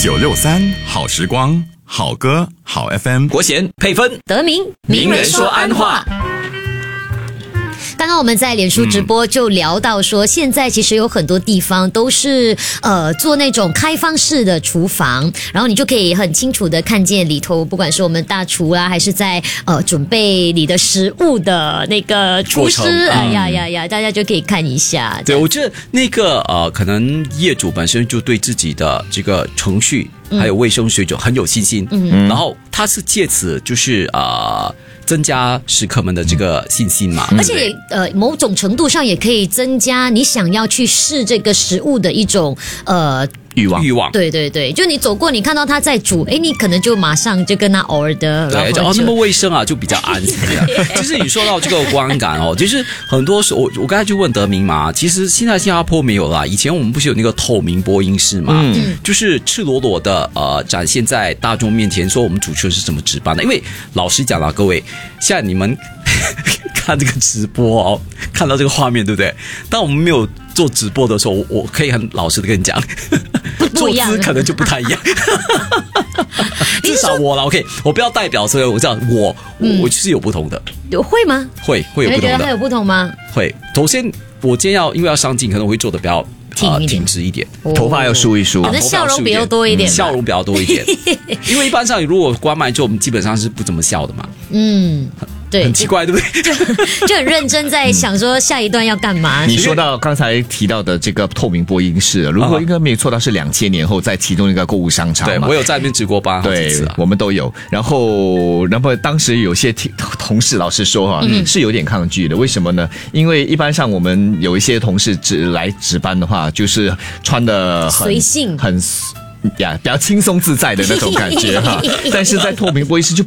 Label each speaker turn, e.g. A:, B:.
A: 963好时光，好歌好 FM，
B: 国贤配分，
C: 德明
B: 名人说安话。
C: 刚刚我们在脸书直播就聊到说，现在其实有很多地方都是做那种开放式的厨房，然后你就可以很清楚的看见里头，不管是我们大厨啦，还是在准备你的食物的那个厨师，大家就可以看一下。
B: 对，我觉得那个可能业主本身就对自己的这个程序还有卫生水准很有信心，然后他是借此就是增加食客们的这个信心嘛，
C: 而且某种程度上也可以增加你想要去试这个食物的一种
B: 欲望。
C: 对对对，就你走过，你看到他在煮，你可能就马上就跟他 order。
B: 对，那么卫生啊，就比较安心啊。其实你说到这个观感哦，其实很多时候我刚才就问德明嘛，其实现在新加坡没有啦。以前我们不是有那个透明播音室嘛，就是赤裸裸的展现在大众面前，说我们主持人是怎么值班的。因为老实讲啦，各位，现在你们看这个直播哦，看到这个画面，对不对？当我们没有做直播的时候，我可以很老实的跟你讲，坐姿可能就不太一样。至少我了 ，OK， 我不要代表，所以我这样，我是有不同的。
C: 会吗？
B: 会有不同的。
C: 你觉得它有不同吗？
B: 会。首先，我今天因为要上镜，可能我会做的比较挺直一点，
D: 头发要梳一梳，
C: 可能笑容比较多一点，
B: 笑容比较多一点。因为一般上如果关麦之后，我们基本上是不怎么笑的嘛。
C: 对，
B: 很奇怪，对不对？
C: 就很认真在想说下一段要干嘛。
D: 你说到刚才提到的这个透明播音室，如果应该没错，到是2000年后在其中一个购物商场嘛。
B: 对，我有在那边直过班好几次啊，
D: 我们都有。然后当时有些同事老实说是有点抗拒的，为什么呢？因为一般上我们有一些同事来值班的话，就是穿的
C: 随性，
D: 比较轻松自在的那种感觉哈。但是在透明播音室就